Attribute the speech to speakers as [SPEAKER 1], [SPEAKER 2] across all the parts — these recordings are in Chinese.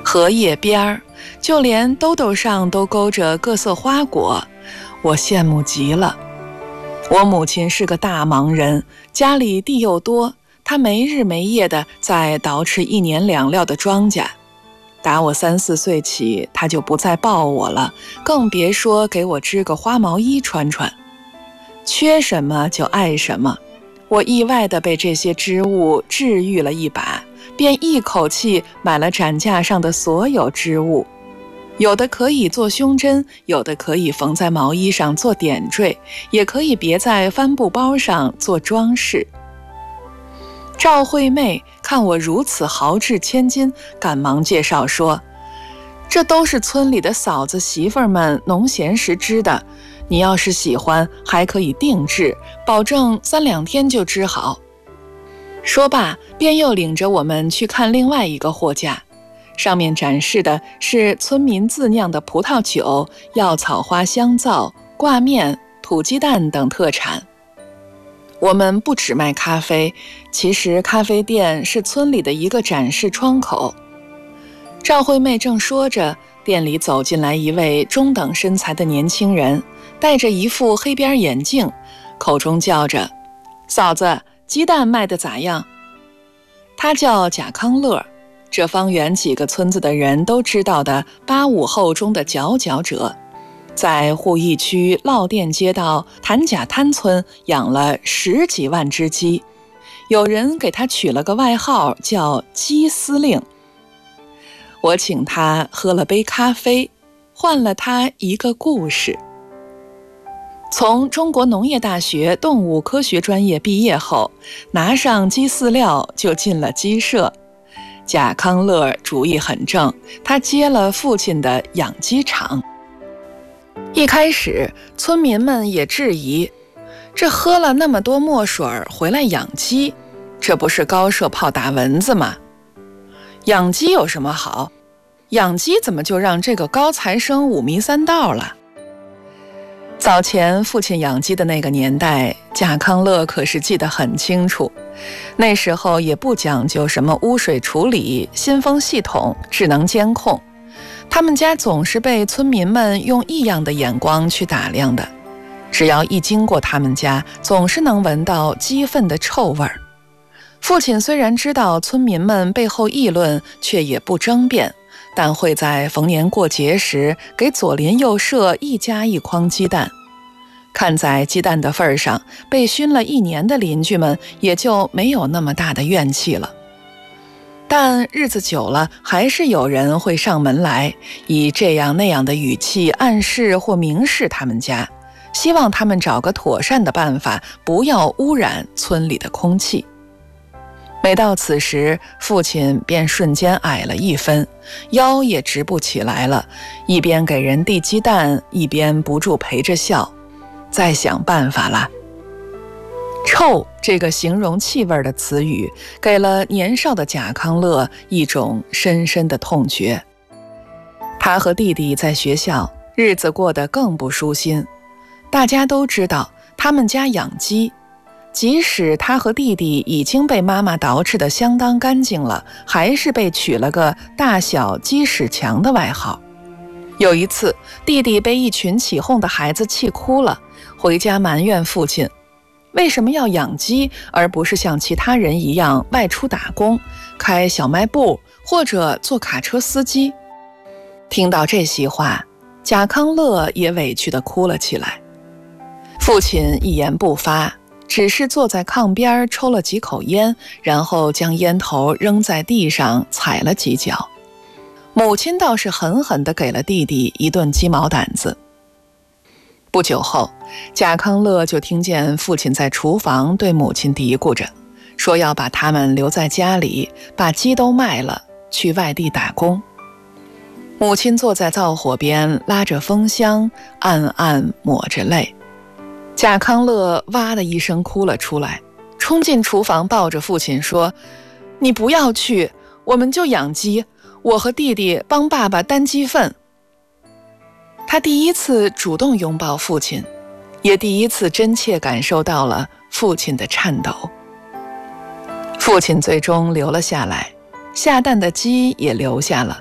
[SPEAKER 1] 荷叶边儿，就连兜兜上都勾着各色花果，我羡慕极了。我母亲是个大忙人，家里地又多，她没日没夜地在捯饬1年2料的庄稼。打我3、4岁起，她就不再抱我了，更别说给我织个花毛衣穿穿。缺什么就爱什么，我意外地被这些织物治愈了一把，便一口气买了展架上的所有织物。有的可以做胸针，有的可以缝在毛衣上做点缀，也可以别在帆布包上做装饰。赵惠妹看我如此豪掷千金，赶忙介绍说，这都是村里的嫂子媳妇儿们农闲时织的，你要是喜欢还可以定制，保证3、2天就织好。说罢便又领着我们去看另外一个货架，上面展示的是村民自酿的葡萄酒、药草花香皂、挂面、土鸡蛋等特产。我们不只卖咖啡，其实咖啡店是村里的一个展示窗口。赵惠妹正说着，店里走进来一位中等身材的年轻人，戴着一副黑边眼镜，口中叫着，嫂子，鸡蛋卖得咋样？他叫贾康乐，这方圆几个村子的人都知道的85后中的佼佼者，在鄠邑区烙店街道谭家滩村养了10几万只鸡，有人给他取了个外号叫鸡司令。我请他喝了杯咖啡，换了他一个故事。从中国农业大学动物科学专业毕业后，拿上鸡饲料就进了鸡舍。贾康乐主意很正，他接了父亲的养鸡场。一开始村民们也质疑，这喝了那么多墨水回来养鸡，这不是高射炮打蚊子吗？养鸡有什么好？养鸡怎么就让这个高材生五迷三道了？早前父亲养鸡的那个年代，贾康乐可是记得很清楚。那时候也不讲究什么污水处理、新风系统、智能监控，他们家总是被村民们用异样的眼光去打量的。只要一经过他们家，总是能闻到鸡粪的臭味儿。父亲虽然知道村民们背后议论，却也不争辩，但会在逢年过节时给左邻右舍一家一筐鸡蛋。看在鸡蛋的份上，被熏了1年的邻居们也就没有那么大的怨气了。但日子久了，还是有人会上门来，以这样那样的语气暗示或明示他们家，希望他们找个妥善的办法，不要污染村里的空气。每到此时，父亲便瞬间矮了1分，腰也直不起来了，一边给人递鸡蛋，一边不住陪着笑，再想办法啦。臭这个形容气味的词语，给了年少的贾康乐一种深深的痛觉。他和弟弟在学校日子过得更不舒心，大家都知道他们家养鸡，即使他和弟弟已经被妈妈捯饬得相当干净了，还是被取了个大小鸡屎墙的外号。有一次，弟弟被一群起哄的孩子气哭了，回家埋怨父亲为什么要养鸡，而不是像其他人一样外出打工，开小卖部或者做卡车司机。听到这席话，贾康乐也委屈地哭了起来。父亲一言不发，只是坐在炕边抽了几口烟，然后将烟头扔在地上踩了几脚。母亲倒是狠狠地给了弟弟一顿鸡毛掸子。不久后，贾康乐就听见父亲在厨房对母亲嘀咕着，说要把他们留在家里，把鸡都卖了，去外地打工。母亲坐在灶火边，拉着风箱，暗暗抹着泪。贾康乐哇的一声哭了出来，冲进厨房抱着父亲说，你不要去，我们就养鸡，我和弟弟帮爸爸担鸡粪。他第一次主动拥抱父亲，也第一次真切感受到了父亲的颤抖。父亲最终留了下来，下蛋的鸡也留下了。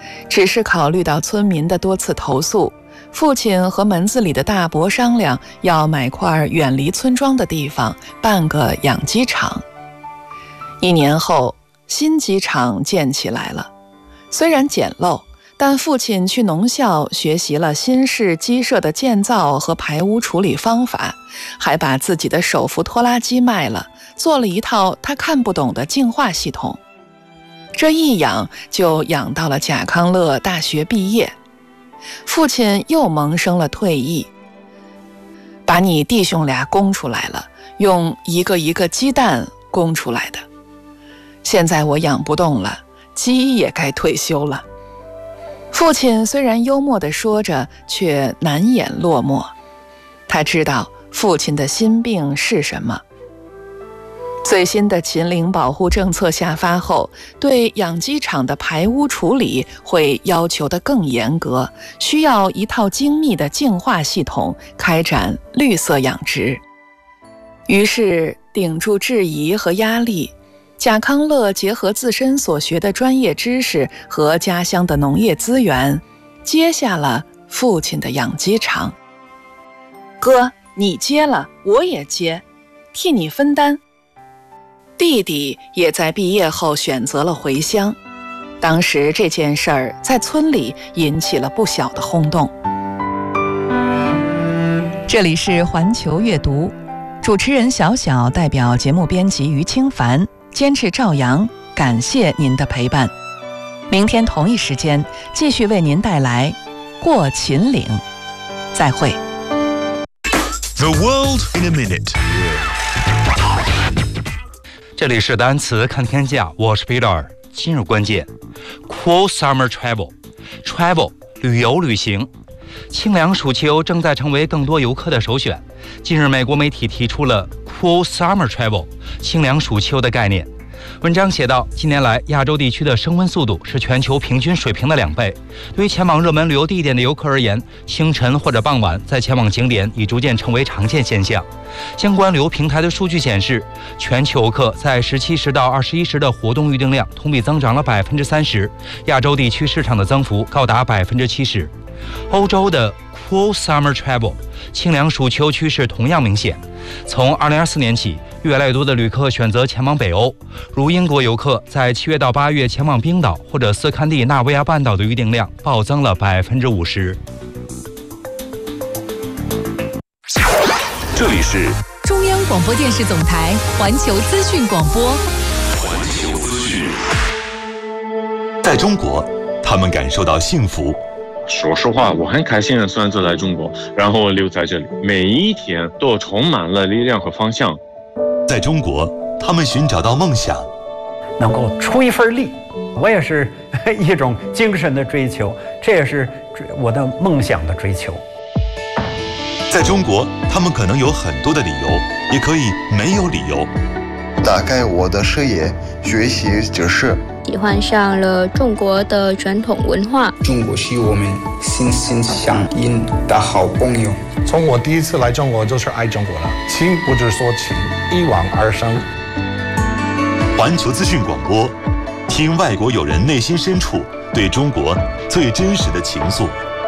[SPEAKER 1] 只是考虑到村民的多次投诉，父亲和门子里的大伯商量要买块远离村庄的地方办个养鸡场。1年后，新鸡场建起来了，虽然简陋，但父亲去农校学习了新式鸡舍的建造和排污处理方法，还把自己的手扶拖拉机卖了，做了一套他看不懂的净化系统。这一养就养到了贾康乐大学毕业。父亲又萌生了退意，把你弟兄俩供出来了，用一个一个鸡蛋供出来的。现在我养不动了，鸡也该退休了。父亲虽然幽默地说着，却难掩落寞。他知道父亲的心病是什么。最新的禽灵保护政策下发后，对养鸡场的排污处理会要求得更严格，需要一套精密的净化系统，开展绿色养殖。于是，顶住质疑和压力，贾康乐结合自身所学的专业知识和家乡的农业资源，接下了父亲的养鸡场。哥，你接了，我也接，替你分担。弟弟也在毕业后选择了回乡，当时这件事儿在村里引起了不小的轰动。这里是环球阅读，主持人小小代表节目编辑于清凡，监制赵阳，感谢您的陪伴。明天同一时间继续为您带来过秦岭，再会。
[SPEAKER 2] The world in a minute。
[SPEAKER 3] 这里是单词看天下，我是 Peter。今日关键 ：Cool summer travel， 旅游旅行。清凉暑秋正在成为更多游客的首选。近日，美国媒体提出了 Cool summer travel 清凉暑秋的概念。文章写道，近年来亚洲地区的升温速度是全球平均水平的2倍。对于前往热门旅游地点的游客而言，清晨或者傍晚再前往景点已逐渐成为常见现象。相关旅游平台的数据显示，全球游客在17时到21时的活动预订量同比增长了30%，亚洲地区市场的增幅高达70%。欧洲的 Cool Summer Travel 清凉暑秋趋势同样明显。从2024年起，越来越多的旅客选择前往北欧，如英国游客在7月到8月前往冰岛或者斯堪的纳维亚半岛的预订量暴增了50%。
[SPEAKER 2] 这里是
[SPEAKER 4] 中央广播电视总台环球资讯广播。
[SPEAKER 2] 环球资讯。在中国，他们感受到幸福。
[SPEAKER 5] 说实话，我很开心的选择来中国，然后留在这里，每一天都充满了力量和方向。
[SPEAKER 2] 在中国，他们寻找到梦想，
[SPEAKER 6] 能够出一份力，我也是一种精神的追求，这也是我的梦想的追求。
[SPEAKER 2] 在中国，他们可能有很多的理由，也可以没有理由。
[SPEAKER 7] 打开我的视野，学习知识，
[SPEAKER 8] 喜欢上了中国的传统文化。
[SPEAKER 9] 中国是我们心心相印的好朋友。
[SPEAKER 10] 从我第一次来中国就是爱中国了，情不知所起，一往而生。
[SPEAKER 2] 环球资讯广播，听外国友人内心深处对中国最真实的情愫。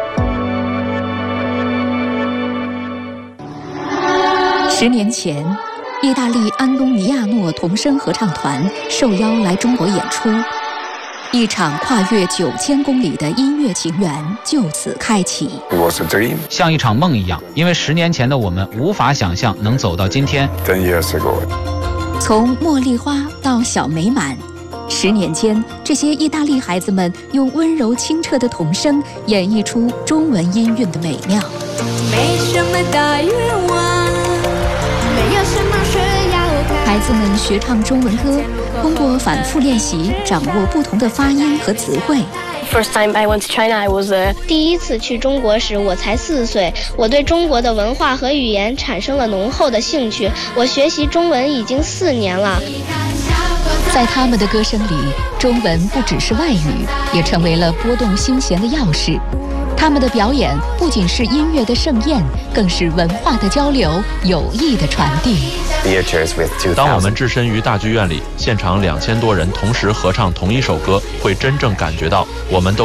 [SPEAKER 4] 10年前，意大利安东尼亚诺童声合唱团受邀来中国演出，一场跨越9000公里的音乐情缘就此开启。
[SPEAKER 11] 像一场梦一样，因为10年前的我们无法想象能走到今天。
[SPEAKER 4] 从茉莉花到小美满，10年间，这些意大利孩子们用温柔清澈的童声演绎出中文音韵的美妙。
[SPEAKER 12] 没什么大愿望，没有什么需要。
[SPEAKER 4] 孩子们学唱中文歌，通过反复练习，掌握不同的发音和词汇。
[SPEAKER 13] First time I went to China, I was
[SPEAKER 14] 第一次去中国时，我才4岁。我对中国的文化和语言产生了浓厚的兴趣。我学习中文已经4年了。
[SPEAKER 4] 在他们的歌声里，中文不只是外语，也成为了拨动心弦的钥匙。他们的表演不仅是音乐的盛宴，更是文化的交流、友谊的传递。
[SPEAKER 15] 当我们置身于大剧院里，现场2000多人同时合唱同一首歌，会真正感觉到我们都